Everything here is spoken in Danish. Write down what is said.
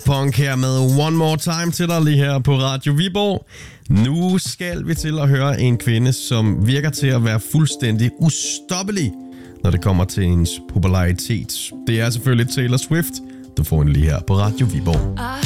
Punk her med One More Time til dig lige her på Radio Viborg. Nu skal vi til at høre en kvinde, som virker til at være fuldstændig ustoppelig, når det kommer til hendes popularitet. Det er selvfølgelig Taylor Swift. Du får hende lige her på Radio Viborg.